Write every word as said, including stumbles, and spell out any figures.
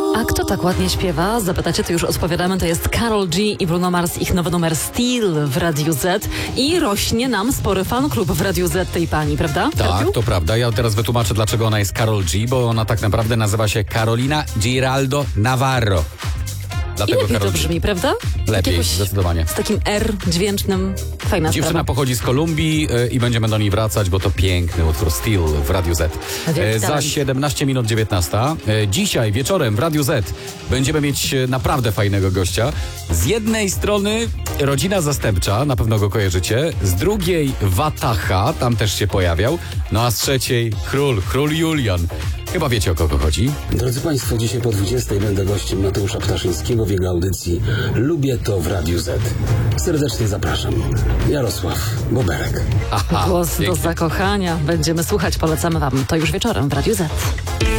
A kto tak ładnie śpiewa? Zapytacie, to już odpowiadamy. To jest Karol G i Bruno Mars, ich nowy numer Steel w Radiu Z. I rośnie nam spory fan klub w Radiu Z tej pani, prawda? Tak, Radiu? to prawda. Ja teraz wytłumaczę, dlaczego ona jest Karol G, bo ona tak naprawdę nazywa się Carolina Giraldo Navarro. I Dlatego lepiej to Karol G. brzmi, prawda? Lepiej, Jakiegoś zdecydowanie. Z takim R dźwięcznym. Fajna Dziewczyna sprawa. pochodzi z Kolumbii y, i będziemy do niej wracać, bo to piękny utwór Steel w Radiu Z. Wielki E, za talent. siedemnaście minut dziewiętnasta. E, dzisiaj wieczorem w Radiu Z będziemy mieć e, naprawdę fajnego gościa. Z jednej strony rodzina zastępcza, na pewno go kojarzycie. Z drugiej Wataha, tam też się pojawiał. No a z trzeciej król, król Julian. Chyba wiecie, o kogo chodzi. Drodzy Państwo, dzisiaj po dwudziestej będę gościem Mateusza Ptaszyńskiego w jego audycji Lubię to w Radiu Z. Serdecznie zapraszam. Jarosław Boberek. Aha, Głos do pięknie. zakochania. Będziemy słuchać, polecamy wam to już wieczorem w Radiu Z.